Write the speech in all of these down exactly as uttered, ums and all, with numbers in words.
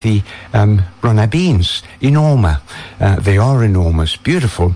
the um, runner beans, enorma. Uh, they are enormous, beautiful.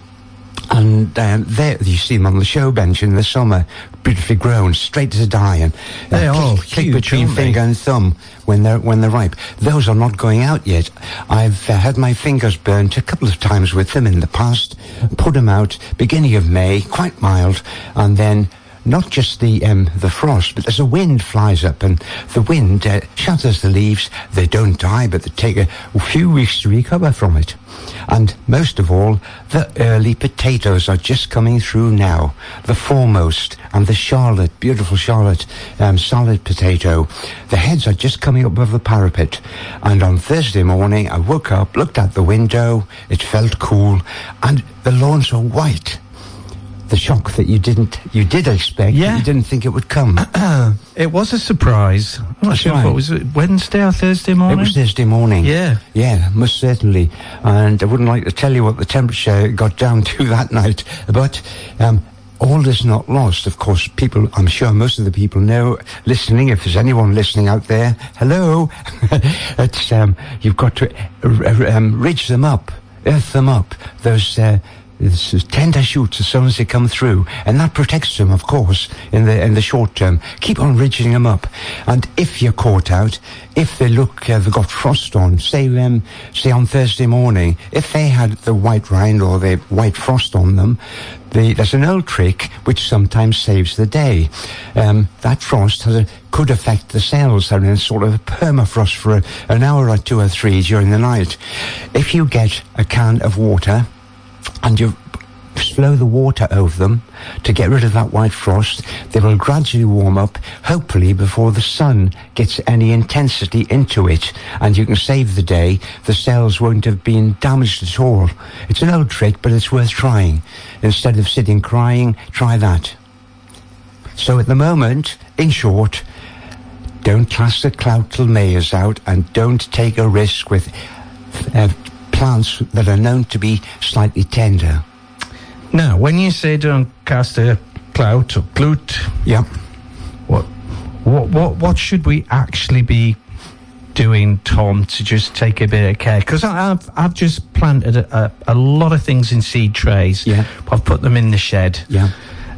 And um, there, you see them on the show bench in the summer, beautifully grown, straight as a die, and uh, they are click, click huge, between finger and thumb when they're when they're ripe. Those are not going out yet. I've uh, had my fingers burnt a couple of times with them in the past. Put them out beginning of May, quite mild, and then. Not just the um, the frost, but as a wind flies up, and the wind uh, shatters the leaves. They don't die, but they take a, a few weeks to recover from it. And most of all, the early potatoes are just coming through now. The foremost, and the Charlotte, beautiful Charlotte, um, solid potato. The heads are just coming up above the parapet. And on Thursday morning, I woke up, looked out the window, it felt cool, and the lawns were white. The shock that you didn't, you did expect, yeah. but you didn't think it would come. It was a surprise. I'm not That's sure right. what was it, Wednesday or Thursday morning? It was Thursday morning. Yeah. Yeah, most certainly. And I wouldn't like to tell you what the temperature got down to that night, but um, all is not lost. Of course, people, I'm sure most of the people know, listening, if there's anyone listening out there, hello, it's, um, you've got to uh, um, ridge them up, earth them up, those... Uh, It's tender shoots as soon as they come through, and that protects them, of course, in the in the short term. Keep on ridging them up, and if you're caught out, if they look, uh, they've got frost on, say um, say on Thursday morning, if they had the white rind or the white frost on them, the, there's an old trick which sometimes saves the day. Um, that frost has a, could affect the cells. They're in sort of a permafrost for a, an hour or two or three during the night. If you get a can of water, and you flow the water over them to get rid of that white frost, they will gradually warm up, hopefully before the sun gets any intensity into it, and you can save the day. The cells won't have been damaged at all. It's an old trick, but it's worth trying. Instead of sitting crying, try that. So at the moment, in short, don't cast the clout till May is out, and don't take a risk with uh, plants that are known to be slightly tender. Now, when you say don't cast a clout or glute, yeah, what, what, what, what should we actually be doing, Tom, to just take a bit of care? Because I've, I've just planted a, a, a lot of things in seed trays. Yeah, I've put them in the shed. Yeah,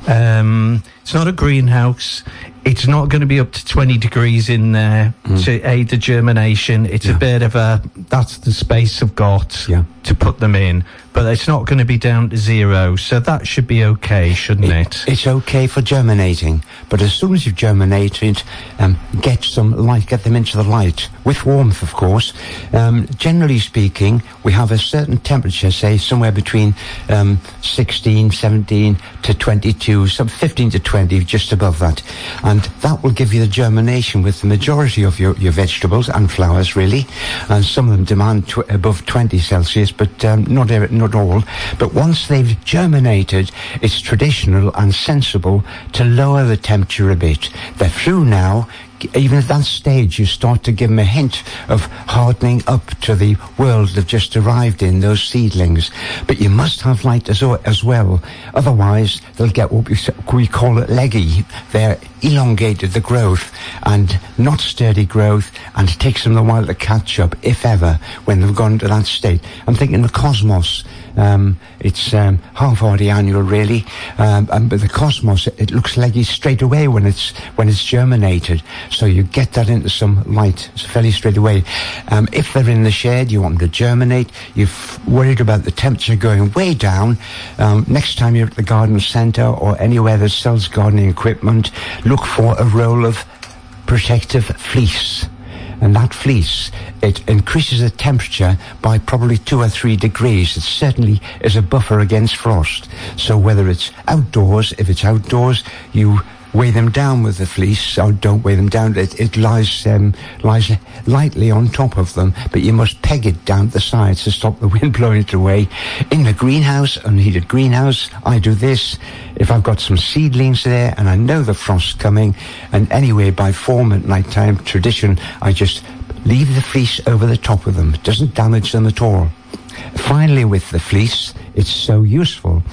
um, it's not a greenhouse. It's not going to be up to twenty degrees in there mm. to aid the germination. It's yeah. a bit of a, that's the space I've got yeah. to put them in. But it's not going to be down to zero. So that should be okay, shouldn't it? it? It's okay for germinating. But as soon as you've germinated, um, get some light, get them into the light. With warmth, of course. Um, generally speaking, we have a certain temperature, say somewhere between um, sixteen, seventeen to twenty-two, some fifteen to twenty, just above that. And that will give you the germination with the majority of your, your vegetables and flowers, really. And some of them demand tw- above twenty Celsius, but um, not, not all. But once they've germinated, it's traditional and sensible to lower the temperature a bit. They're through now. Even at that stage, you start to give them a hint of hardening up to the world they've just arrived in, those seedlings. But you must have light as, as well. Otherwise, they'll get what we, we call it leggy. They're elongated, the growth, and not sturdy growth, and it takes them a while to catch up, if ever, when they've gone to that state. I'm thinking the cosmos. Um, it's um, half-hardy annual, really, um, um, but the cosmos, it, it looks leggy straight away when it's when it's germinated. So you get that into some light fairly straight away. Um, if they're in the shade, you want them to germinate. You've worried about the temperature going way down. Um, next time you're at the garden centre or anywhere that sells gardening equipment, look for a roll of protective fleece. And that fleece, it increases the temperature by probably two or three degrees. It certainly is a buffer against frost. So whether it's outdoors, if it's outdoors, you weigh them down with the fleece, or don't weigh them down. It, it lies um, lies lightly on top of them, but you must peg it down the sides to stop the wind blowing it away. In the greenhouse, unheated greenhouse, I do this. If I've got some seedlings there and I know the frost's coming, and anyway, by form at night time, tradition, I just leave the fleece over the top of them. It doesn't damage them at all. Finally, with the fleece, it's so useful.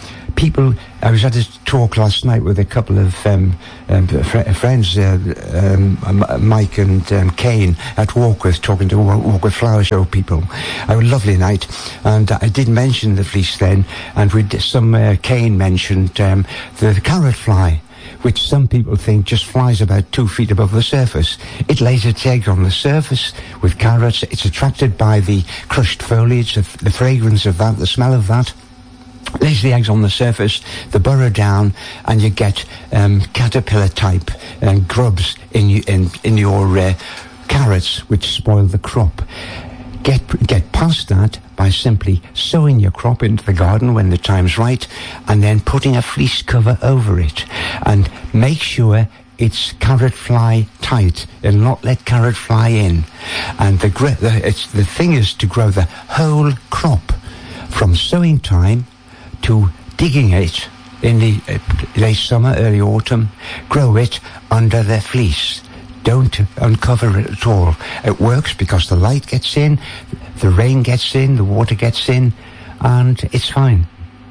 people, I was at a talk last night with a couple of um, um, fr- friends, uh, um, Mike and um, Kane at Walkworth, talking to Walkworth Flower Show people. A lovely night, and I did mention the fleece then, and we did some uh, Kane mentioned um, the, the carrot fly, which some people think just flies about two feet above the surface. It lays its egg on the surface with carrots. It's attracted by the crushed foliage, the, the fragrance of that, the smell of that. Lays the eggs on the surface, they burrow down, and you get um, caterpillar-type um, grubs in, you, in, in your uh, carrots, which spoil the crop. Get get past that by simply sowing your crop into the garden when the time's right, and then putting a fleece cover over it. And make sure it's carrot fly tight and not let carrot fly in. And the, the, it's, the thing is to grow the whole crop from sowing time to digging it in the uh, late summer, early autumn. Grow it under the fleece. Don't uncover it at all. It works because the light gets in, the rain gets in, the water gets in, and it's fine.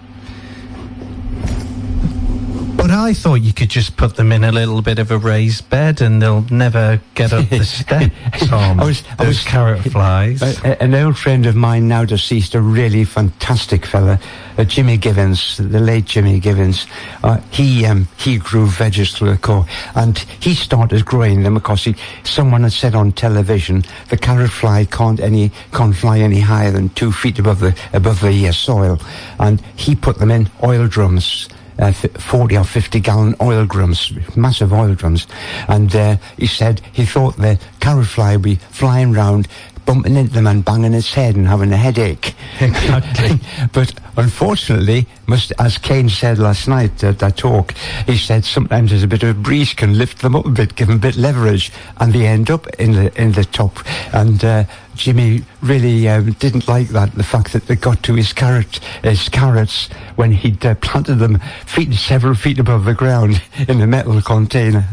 But I thought you could just put them in a little bit of a raised bed and they'll never get up the step, Tom. I was, Those I was, carrot flies. A, an old friend of mine, now deceased, a really fantastic fella, uh, Jimmy Givens, the late Jimmy Givens. Uh, he um, he grew vegetable, and he started growing them because he, someone had said on television the carrot fly can't any can't fly any higher than two feet above the above the uh, soil, and he put them in oil drums. Uh, forty or fifty gallon oil drums, massive oil drums, and uh, he said he thought the carrot fly would be flying round, bumping into them and banging its head and having a headache. Exactly. But unfortunately, must, as Kane said last night at that talk, he said sometimes there's a bit of a breeze can lift them up a bit, give them a bit leverage, and they end up in the in the top. And uh, Jimmy really um, didn't like that, the fact that they got to his carrot, his carrots when he'd uh, planted them feet several feet above the ground in a metal container.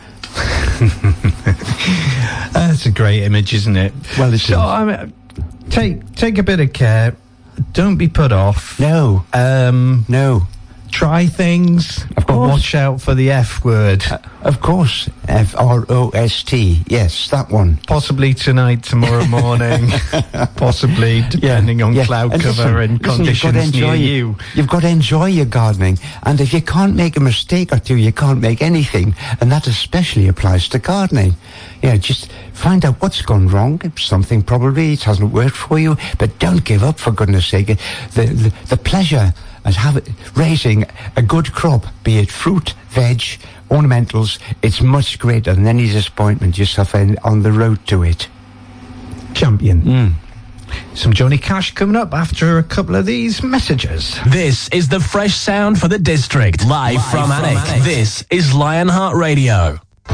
That's a great image, isn't it? Well, it's so. I mean, take take a bit of care. Don't be put off. No, um, no. Try things, of but watch out for the F word. Uh, of course, F R O S T. Yes, that one. Possibly tonight, tomorrow morning. Possibly, depending yeah, on yeah. cloud and cover listen, and listen, conditions near you. You've got to enjoy your gardening, and if you can't make a mistake or two, you can't make anything, and that especially applies to gardening. Yeah, just find out what's gone wrong. Something probably it hasn't worked for you, but don't give up, for goodness sake. The the, the pleasure and have it, raising a good crop, be it fruit, veg, ornamentals, it's much greater than any disappointment you suffer on the road to it. Champion. Mm. Some Johnny Cash coming up after a couple of these messages. This is the fresh sound for the district, live, live from, from Alnwick. Alnwick. This is Lionheart Radio.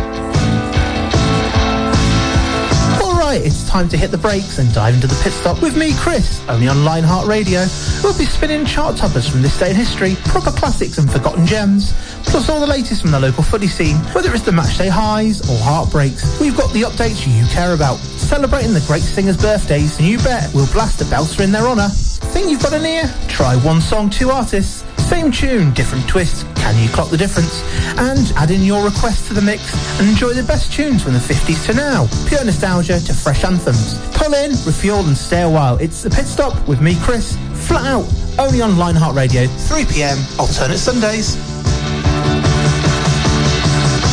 It's time to hit the brakes and dive into the pit stop with me, Chris, only on Lionheart Radio. We'll be spinning chart toppers from this day in history, proper classics and forgotten gems, plus all the latest from the local footy scene. Whether it's the matchday highs or heartbreaks, we've got the updates you care about. Celebrating the great singers' birthdays, and you bet we'll blast a belter in their honour. Think you've got an ear? Try one song, two artists. Same tune, different twist. Can you clock the difference? And add in your request to the mix and enjoy the best tunes from the fifties to now. Pure nostalgia to fresh anthems. Pull in, refuel and stay a while. It's the pit stop with me, Chris. Flat out, only on Lionheart Radio, three p.m, alternate Sundays.